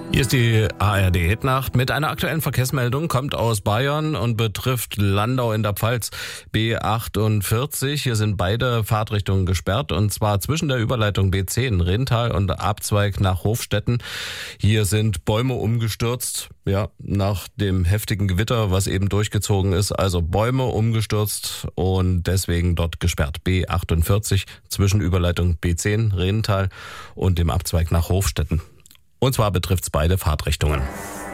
Hier ist die ARD-Hitnacht mit einer aktuellen Verkehrsmeldung, kommt aus Bayern und betrifft Landau in der Pfalz. B48, hier sind beide Fahrtrichtungen gesperrt und zwar zwischen der Überleitung B10 Rintal und der Abzweig nach Hofstetten. Hier sind Bäume umgestürzt, nach dem heftigen Gewitter, was eben durchgezogen ist. Also Bäume umgestürzt und deswegen dort gesperrt. B48 zwischen Überleitung B10 Rintal und dem Abzweig nach Hofstetten. Und zwar betrifft es beide Fahrtrichtungen.